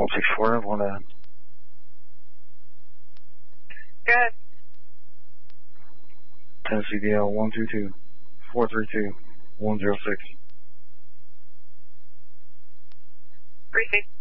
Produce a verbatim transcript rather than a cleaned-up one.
one six four, one uh. Good. Tennessee D L one two two, four three two, one zero six. Briefing.